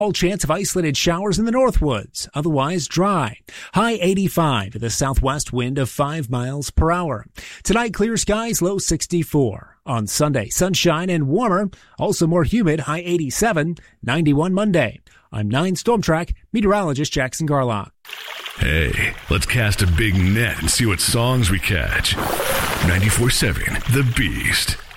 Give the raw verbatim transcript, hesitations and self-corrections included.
All chance of isolated showers in the Northwoods, otherwise dry. High eighty-five with a southwest wind of five miles per hour. Tonight, clear skies, low sixty-four. On Sunday, sunshine and warmer, also more humid, high eighty-seven, ninety-one Monday. I'm nine Storm Track meteorologist Jackson Garlock. Hey, let's cast a big net and see what songs we catch. ninety-four point seven The Beast.